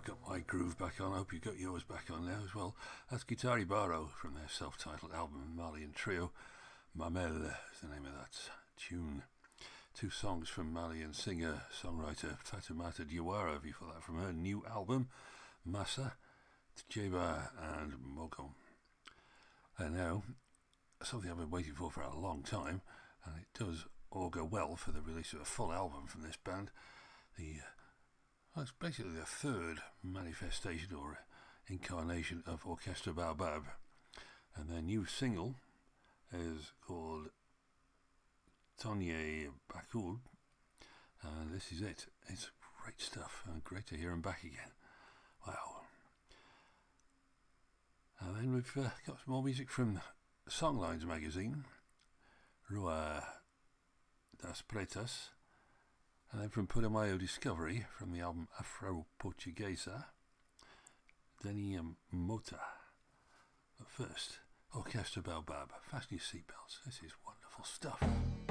got my groove back on. I hope you got yours back on now as well. That's Guitari Barrow from their self-titled album, Malian Trio. Mamel is the name of that tune. Two songs from Malian singer-songwriter Fatoumata Diawara, before that from her new album, Massa, Tjeba and Mogom. And now, something I've been waiting for a long time, and it does augur well for the release of a full album from this band. It's basically the third manifestation or incarnation of Orchestra Baobab, and their new single is called Tonye Bakul, and this is it. It's great stuff, and great to hear them back again. Wow. And then we've got some more music from Songlines magazine, Rua das Pretas, and then from Putumayo Discovery, from the album Afro Portuguesa, Denny Mota. But first, Orchestra Baobab, fasten your seatbelts, this is wonderful stuff.